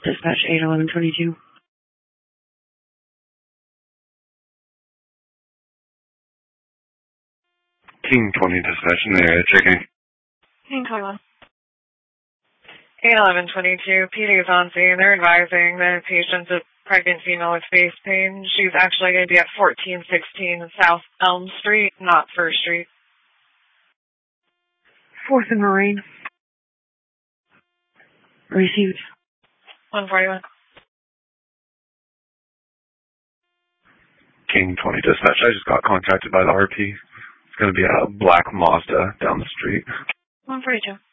Dispatch 81122. King 20 dispatch in the area, checking. King 21. 81122, PD is on scene. They're advising the patient's a pregnant female with face pain. She's actually going to be at 1416 South Elm Street, not 1st Street. 4th and Marine. Received. 141. King 20 dispatch, I just got contacted by the RP. It's going to be a black Mazda down the street. 142.